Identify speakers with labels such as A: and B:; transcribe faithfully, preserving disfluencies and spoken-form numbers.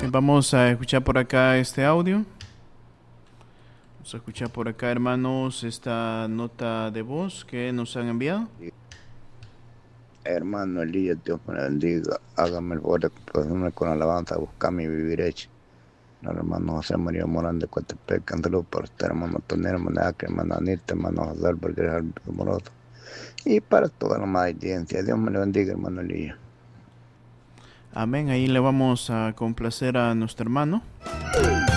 A: Vamos a escuchar por acá este audio. Vamos a escuchar por acá, hermanos, esta nota de voz que nos han enviado.
B: Hermano Elías, Dios me bendiga. Hágame el favor de complacerme con alabanza, buscar mi vivir hecho. No, hermano José María Morán de Coatepec, un saludo para usted, hermano Tonel, hermano Acre, hermano Anita, hermano José Albergue, Moroso. Y para toda la audiencia. Dios me lo bendiga, hermano Elías.
A: Amén. Ahí le vamos a complacer a nuestro hermano.